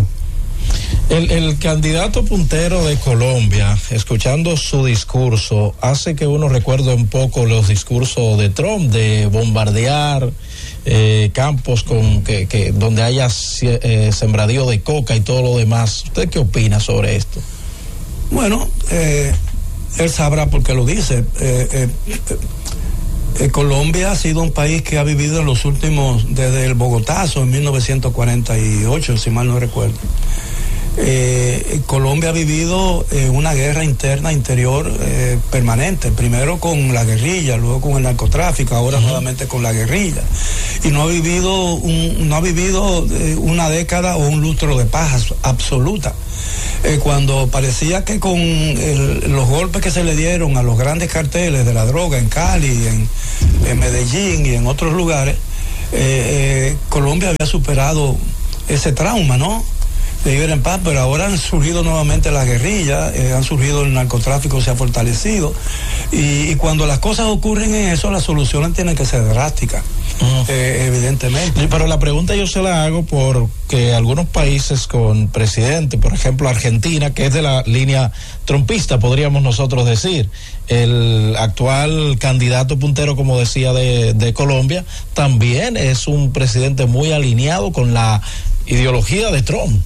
El, el candidato puntero de Colombia, escuchando su discurso, hace que uno recuerde un poco los discursos de Trump, de bombardear eh, campos con que, que donde haya eh, sembradío de coca y todo lo demás. ¿Usted qué opina sobre esto? Bueno, eh, él sabrá por qué lo dice. Eh, eh, eh, Colombia ha sido un país que ha vivido en los últimos, desde el Bogotazo en mil novecientos cuarenta y ocho, si mal no recuerdo. Eh, Colombia ha vivido eh, una guerra interna, interior eh, permanente, primero con la guerrilla, luego con el narcotráfico, ahora uh-huh. nuevamente con la guerrilla, y no ha vivido un, no ha vivido eh, una década o un lustro de paz absoluta. Eh, cuando parecía que con el, los golpes que se le dieron a los grandes carteles de la droga en Cali, en, en Medellín y en otros lugares, eh, eh, Colombia había superado ese trauma, ¿no?, de vivir en paz, pero ahora han surgido nuevamente las guerrillas, eh, han surgido el narcotráfico, se ha fortalecido, y, y cuando las cosas ocurren en eso, las soluciones tienen que ser drásticas, uh-huh. eh, evidentemente. Sí, pero la pregunta yo se la hago porque algunos países con presidente, por ejemplo Argentina, que es de la línea trumpista, podríamos nosotros decir, el actual candidato puntero, como decía, de, de Colombia, también es un presidente muy alineado con la ideología de Trump.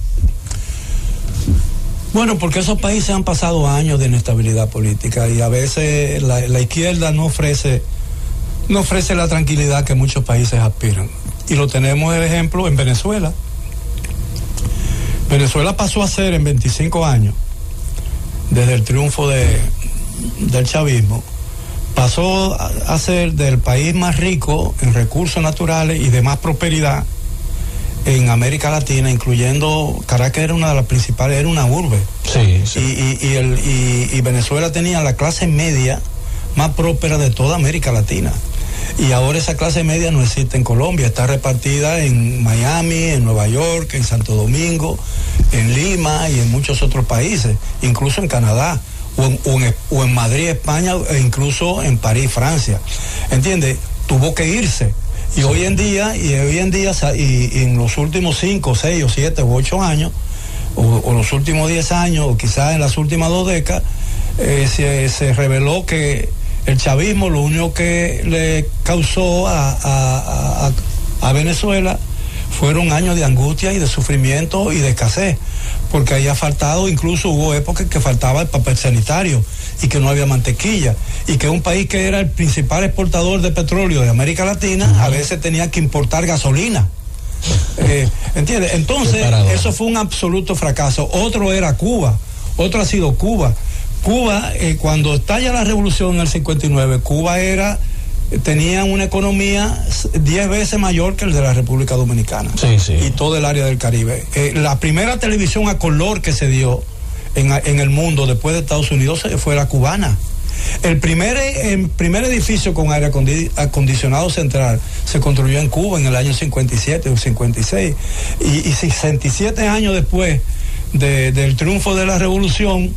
Bueno, porque esos países han pasado años de inestabilidad política y a veces la, la izquierda no ofrece no ofrece la tranquilidad que muchos países aspiran. Y lo tenemos el ejemplo en Venezuela. Venezuela pasó a ser en veinticinco años, desde el triunfo de, del chavismo, pasó a, a ser del país más rico en recursos naturales y de más prosperidad en América Latina, incluyendo Caracas era una de las principales, era una urbe. Sí, sí. Y, y, y, el, y, y Venezuela tenía la clase media más próspera de toda América Latina. Y ahora esa clase media no existe en Colombia, está repartida en Miami, en Nueva York, en Santo Domingo, en Lima y en muchos otros países, incluso en Canadá, o en, o en, o en Madrid, España, e incluso en París, Francia. ¿Entiendes? Tuvo que irse. Y sí. hoy en día, y hoy en día, y, y en los últimos cinco, seis o siete o ocho años, o, o los últimos diez años, o quizás en las últimas dos décadas, eh, se, se reveló que el chavismo lo único que le causó a, a, a, a Venezuela fueron años de angustia y de sufrimiento y de escasez, porque ahí ha faltado, incluso hubo épocas que faltaba el papel sanitario y que no había mantequilla, y que un país que era el principal exportador de petróleo de América Latina, uh-huh. a veces tenía que importar gasolina. Eh, ¿Entiendes? Entonces, eso fue un absoluto fracaso. Otro era Cuba, otro ha sido Cuba. Cuba, eh, cuando estalla la revolución en el cincuenta y nueve, Cuba era, tenía una economía diez veces mayor que el de la República Dominicana. Sí, sí. Y todo el área del Caribe. Eh, la primera televisión a color que se dio en, en el mundo después de Estados Unidos fue la cubana. El primer, el primer edificio con aire acondicionado central se construyó en Cuba en el año cincuenta y siete o cincuenta y seis. Y, y sesenta y siete años después de, del triunfo de la revolución,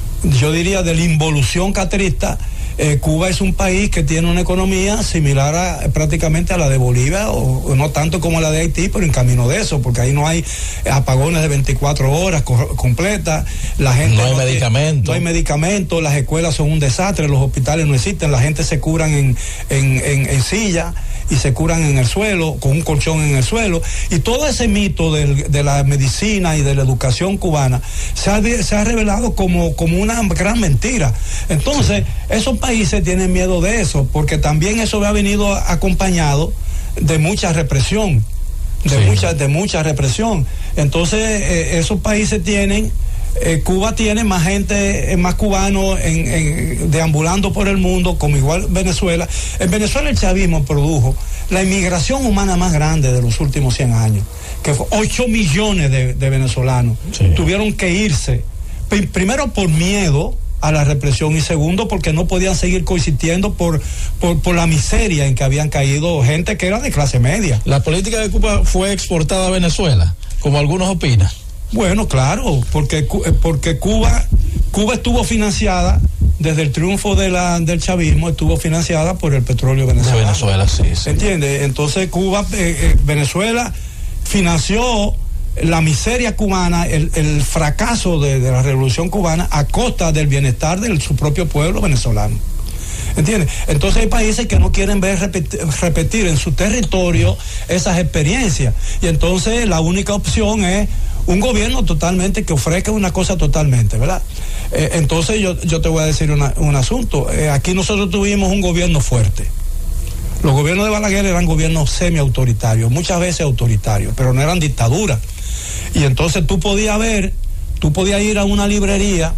yo diría de la involución castrista, eh, Cuba es un país que tiene una economía similar a, prácticamente a la de Bolivia, o, o no tanto como la de Haití, pero en camino de eso, porque ahí no hay apagones de veinticuatro horas co- completas, la gente no hay medicamentos, no hay medicamentos, las escuelas son un desastre, los hospitales no existen, la gente se curan en, en, en, en silla y se curan en el suelo, con un colchón en el suelo, y todo ese mito del, de la medicina y de la educación cubana se ha, se ha revelado como, como una gran mentira. Entonces, esos países tienen miedo de eso, porque también eso ha venido acompañado de mucha represión, de, sí. mucha, de mucha represión. Entonces, eh, esos países tienen... Eh, Cuba tiene más gente, eh, más cubanos en, en, deambulando por el mundo, como igual Venezuela. En Venezuela el chavismo produjo la inmigración humana más grande de los últimos cien años, que fue ocho millones de, de venezolanos. Sí. Tuvieron que irse, P- primero por miedo a la represión y segundo porque no podían seguir coexistiendo por, por, por la miseria en que habían caído gente que era de clase media. ¿La política de Cuba fue exportada a Venezuela, como algunos opinan? Bueno, claro, porque, porque Cuba, Cuba estuvo financiada, desde el triunfo de la, del chavismo, estuvo financiada por el petróleo venezolano. De Venezuela, sí, sí. ¿Entiendes? Entonces Cuba, eh, eh, Venezuela financió la miseria cubana, el, el fracaso de, de la revolución cubana a costa del bienestar de su propio pueblo venezolano. ¿Entiendes? Entonces hay países que no quieren ver repetir, repetir en su territorio esas experiencias. Y entonces la única opción es un gobierno totalmente que ofrezca una cosa totalmente, ¿verdad? Eh, entonces yo, yo te voy a decir una, un asunto. Eh, aquí nosotros tuvimos un gobierno fuerte. Los gobiernos de Balaguer eran gobiernos semi-autoritarios, muchas veces autoritarios, pero no eran dictaduras. Y entonces tú podías ver, tú podías ir a una librería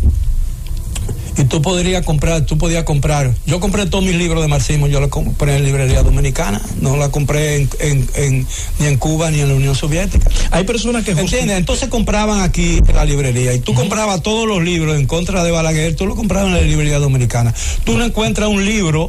y tú podrías comprar, tú podías comprar, yo compré todos mis libros de marxismo, yo los compré en librería dominicana, no la compré en, en, en, ni en Cuba ni en la Unión Soviética. Hay personas que ¿entiendes? Entonces compraban aquí en la librería y tú uh-huh. comprabas todos los libros en contra de Balaguer, tú los comprabas en la librería dominicana. Tú no encuentras un libro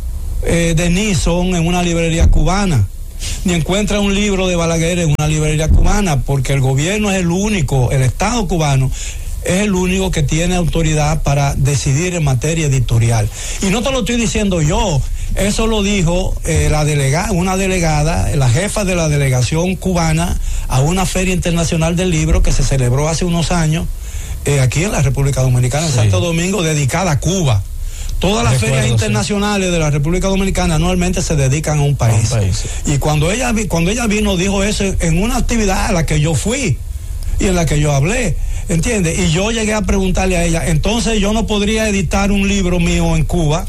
eh, de Nixon en una librería cubana, ni encuentras un libro de Balaguer en una librería cubana, porque el gobierno es el único, el Estado cubano es el único que tiene autoridad para decidir en materia editorial. Y no te lo estoy diciendo yo, eso lo dijo eh, la delegada, una delegada, la jefa de la delegación cubana a una feria internacional del libro que se celebró hace unos años eh, aquí en la República Dominicana, en sí. Santo Domingo, dedicada a Cuba. Todas las Recuerdo, ferias internacionales sí. de la República Dominicana anualmente se dedican a un país. A un país sí. Y cuando ella, cuando ella vino, dijo eso en una actividad a la que yo fui y en la que yo hablé. ¿Entiendes? Y yo llegué a preguntarle a ella, entonces yo no podría editar un libro mío en Cuba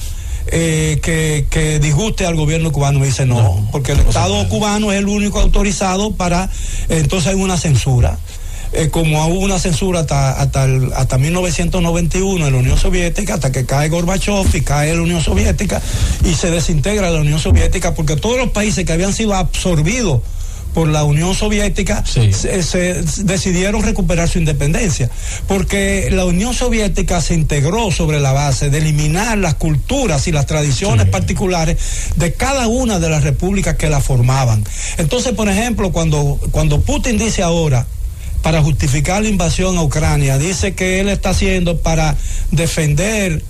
eh, que, que disguste al gobierno cubano. Me dice, no, no porque el no Estado cubano es el único autorizado para, entonces hay una censura. Eh, como hubo una censura hasta, hasta, el, hasta mil novecientos noventa y uno en la Unión Soviética, hasta que cae Gorbachev y cae la Unión Soviética y se desintegra la Unión Soviética, porque todos los países que habían sido absorbidos por la Unión Soviética sí. se, se decidieron recuperar su independencia, porque la Unión Soviética se integró sobre la base de eliminar las culturas y las tradiciones sí. particulares de cada una de las repúblicas que la formaban. Entonces, por ejemplo, cuando, cuando Putin dice ahora, para justificar la invasión a Ucrania, dice que él está haciendo para defender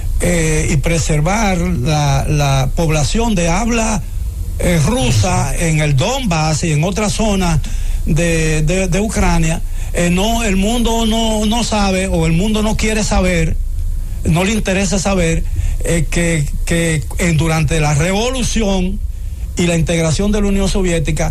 eh, y preservar la, la población de habla Eh, rusa en el Donbass y en otras zonas de, de, de Ucrania, eh, no, el mundo no, no sabe, o el mundo no quiere saber, no le interesa saber eh, que, que en, durante la revolución y la integración de la Unión Soviética,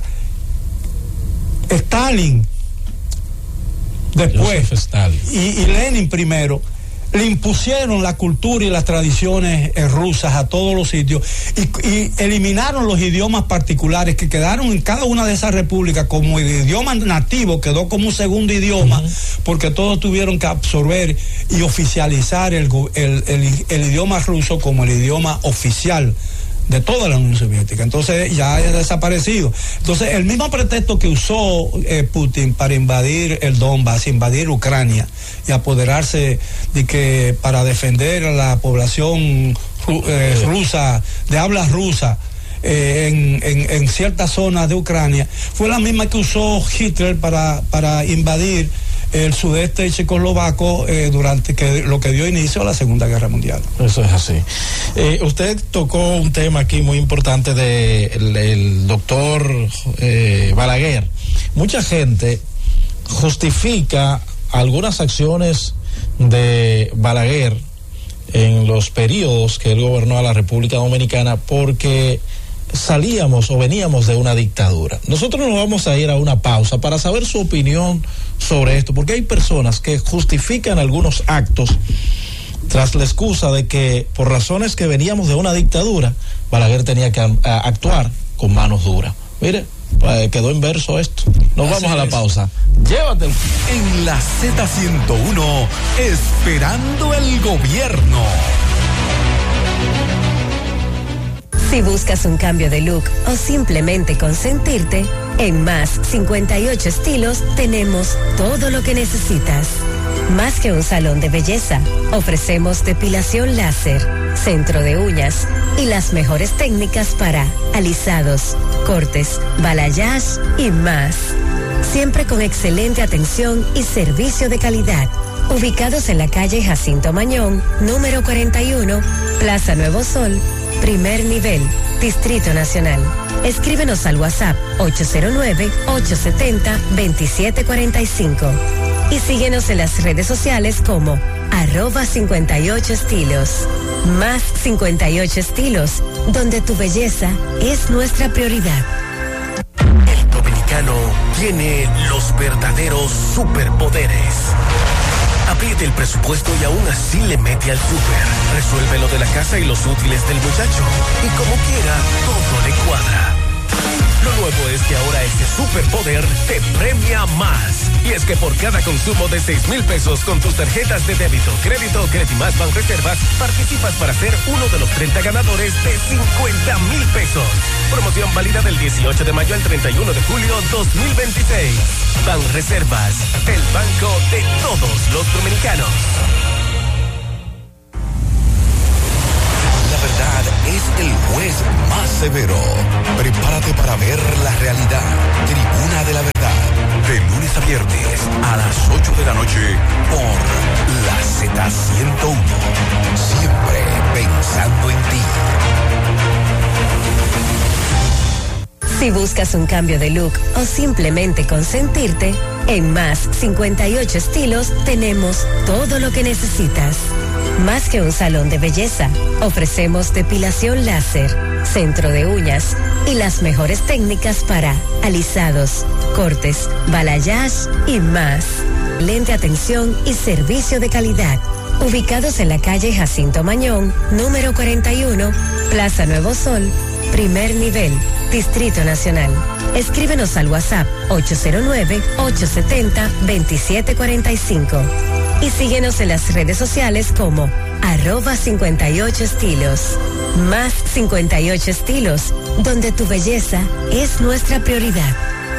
Stalin después Stalin. Y, y Lenin primero le impusieron la cultura y las tradiciones eh, rusas a todos los sitios y, y eliminaron los idiomas particulares que quedaron en cada una de esas repúblicas como el idioma nativo, quedó como un segundo idioma, uh-huh. porque todos tuvieron que absorber y oficializar el, el, el, el idioma ruso como el idioma oficial de toda la Unión Soviética. Entonces ya ha desaparecido. Entonces el mismo pretexto que usó eh, Putin para invadir el Donbass, invadir Ucrania y apoderarse de que para defender a la población eh, rusa, de habla rusa, eh, en, en, en ciertas zonas de Ucrania, fue la misma que usó Hitler para, para invadir el sudeste checoslovaco eh, durante que lo que dio inicio a la Segunda Guerra Mundial. Eso es así. Eh, usted tocó un tema aquí muy importante de el, el doctor eh, Balaguer. Mucha gente justifica algunas acciones de Balaguer en los periodos que él gobernó a la República Dominicana porque salíamos o veníamos de una dictadura. Nosotros nos vamos a ir a una pausa para saber su opinión sobre esto, porque hay personas que justifican algunos actos tras la excusa de que por razones que veníamos de una dictadura, Balaguer tenía que a, actuar con manos duras. Mire, eh, quedó inverso esto. Nos Así vamos a la es. pausa. Llévatelo. En la Z ciento uno, esperando el gobierno. Si buscas un cambio de look o simplemente consentirte, en Más cincuenta y ocho Estilos tenemos todo lo que necesitas. Más que un salón de belleza, ofrecemos depilación láser, centro de uñas y las mejores técnicas para alisados, cortes, balayage y más. Siempre con excelente atención y servicio de calidad. Ubicados en la calle Jacinto Mañón, número cuarenta y uno, Plaza Nuevo Sol, primer nivel, Distrito Nacional. Escríbenos al WhatsApp ocho cero nueve, ocho siete cero, dos siete cuatro cinco y síguenos en las redes sociales como arroba cincuenta y ocho estilos. Más cincuenta y ocho estilos, donde tu belleza es nuestra prioridad. El dominicano tiene los verdaderos superpoderes. Apriete el presupuesto y aún así le mete al súper. Resuelve lo de la casa y los útiles del muchacho. Y como quiera, todo le cuadra. Lo nuevo es que ahora este superpoder te premia más. Y es que por cada consumo de seis mil pesos con tus tarjetas de débito, crédito o Credimas Banreservas, participas para ser uno de los treinta ganadores de cincuenta mil pesos. Promoción válida del dieciocho de mayo al treinta y uno de julio dos mil veintiséis. Banreservas, el banco de todos los dominicanos. La verdad es el juez más severo. Prepárate para ver la realidad. Tribuna de la Verdad. De lunes a viernes a las ocho de la noche por la Z ciento uno. Siempre pensando en ti. Si buscas un cambio de look o simplemente consentirte, en Más cincuenta y ocho Estilos tenemos todo lo que necesitas. Más que un salón de belleza, ofrecemos depilación láser, centro de uñas y las mejores técnicas para alisados, cortes, balayage y más. Lente atención y servicio de calidad. Ubicados en la calle Jacinto Mañón, número cuarenta y uno, Plaza Nuevo Sol, primer nivel, Distrito Nacional. Escríbenos al WhatsApp ocho cero nueve, ocho siete cero, dos siete cuatro cinco y síguenos en las redes sociales como arroba cincuenta y ocho estilos. Más cincuenta y ocho Estilos, donde tu belleza es nuestra prioridad.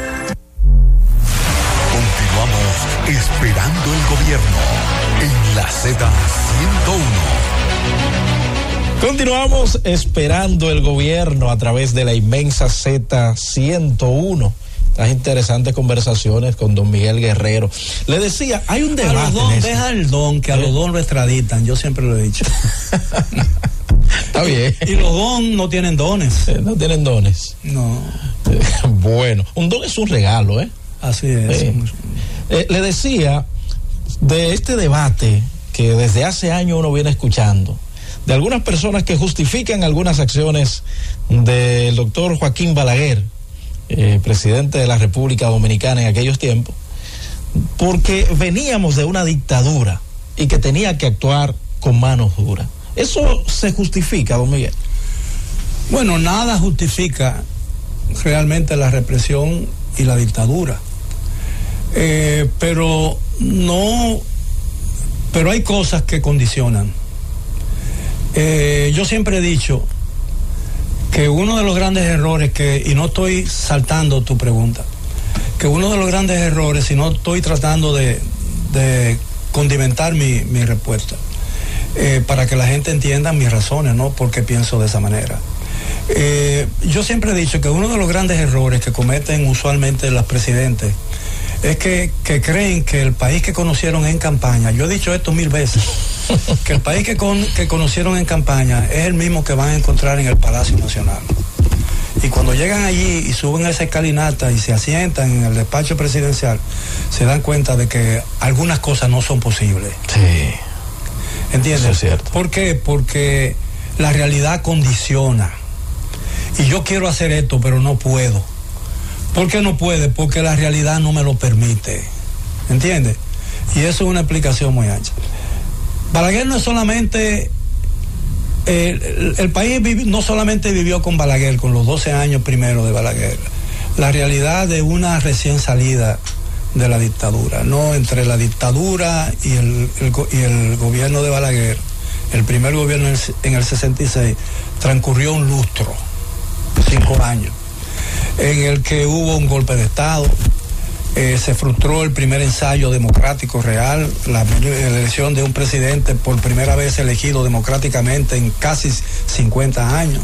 Continuamos esperando el gobierno en la Z ciento uno. Continuamos esperando el gobierno a través de la inmensa Z ciento uno. Estas interesantes conversaciones con don Miguel Guerrero. Le decía, hay un debate. A los don, deja el don, que a los don lo extraditan, yo siempre lo he dicho. Está bien. Y los don no tienen dones. Eh, no tienen dones. No. Eh, bueno, un don es un regalo, ¿eh? Así es. Eh, eh, le decía de este debate que desde hace años uno viene escuchando, de algunas personas que justifican algunas acciones del doctor Joaquín Balaguer, eh, presidente de la República Dominicana en aquellos tiempos, porque veníamos de una dictadura y que tenía que actuar con manos duras. ¿Eso se justifica, don Miguel? Bueno, nada justifica realmente la represión y la dictadura. Eh, pero no, pero hay cosas que condicionan. Eh, yo siempre he dicho que uno de los grandes errores que, y no estoy saltando tu pregunta, que uno de los grandes errores, y no estoy tratando de, de condimentar mi, mi respuesta, eh, para que la gente entienda mis razones, ¿no? Porque pienso de esa manera. Eh, yo siempre he dicho que uno de los grandes errores que cometen usualmente los presidentes es que, que creen que el país que conocieron en campaña, yo he dicho esto mil veces, que el país que, con, que conocieron en campaña es el mismo que van a encontrar en el Palacio Nacional. Y cuando llegan allí y suben a esa escalinata y se asientan en el despacho presidencial, se dan cuenta de que algunas cosas no son posibles. Sí. ¿Entiendes? Eso es cierto. ¿Por qué? Porque la realidad condiciona. Y yo quiero hacer esto, pero no puedo. ¿Por qué no puede? Porque la realidad no me lo permite. ¿Entiendes? Y eso es una explicación muy ancha. Balaguer no es solamente... Eh, el, el país vivi, no solamente vivió con Balaguer, con los doce años primero de Balaguer, la realidad de una recién salida de la dictadura, ¿no? Entre la dictadura y el, el, y el gobierno de Balaguer, el primer gobierno en el, en el sesenta y seis, transcurrió un lustro, cinco años, en el que hubo un golpe de Estado, eh, se frustró el primer ensayo democrático real, la, la elección de un presidente por primera vez elegido democráticamente en casi cincuenta años,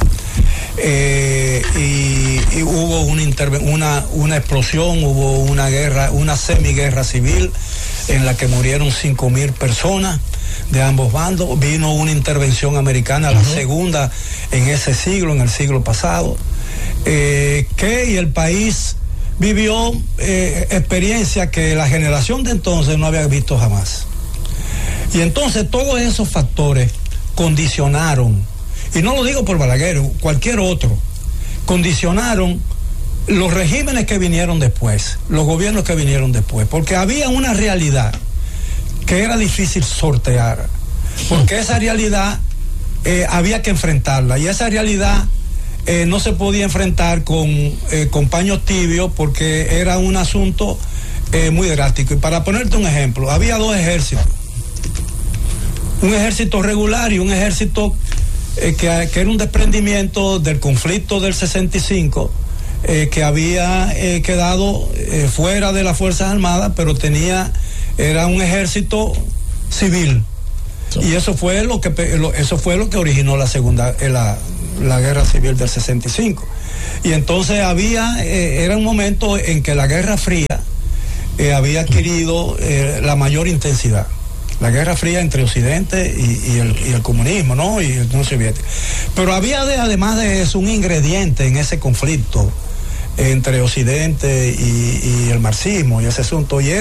eh, y, y hubo una, una, una explosión, hubo una guerra, una semiguerra civil en la que murieron cinco mil personas de ambos bandos. Vino una intervención americana, uh-huh. la segunda en ese siglo, en el siglo pasado. eh, que y el país vivió eh, experiencia que la generación de entonces no había visto jamás. Y entonces todos esos factores condicionaron, y no lo digo por Balaguer, cualquier otro, condicionaron los regímenes que vinieron después, los gobiernos que vinieron después, porque había una realidad que era difícil sortear, porque esa realidad eh, había que enfrentarla, y esa realidad eh, no se podía enfrentar con, eh, con paños tibios, porque era un asunto eh, muy drástico. Y para ponerte un ejemplo, había dos ejércitos, un ejército regular y un ejército eh, que, que era un desprendimiento del conflicto del sesenta y cinco, eh, que había eh, quedado eh, fuera de las Fuerzas Armadas, pero tenía, era un ejército civil. Y eso fue lo que eso fue lo que originó la segunda la, la guerra civil del sesenta y cinco. Y entonces había eh, era un momento en que la Guerra Fría eh, había adquirido eh, la mayor intensidad. La Guerra Fría entre Occidente y, y, el, y el comunismo, ¿no? Y el Unión Soviética. Pero había de, además de eso un ingrediente en ese conflicto entre Occidente y, y el marxismo y ese asunto, y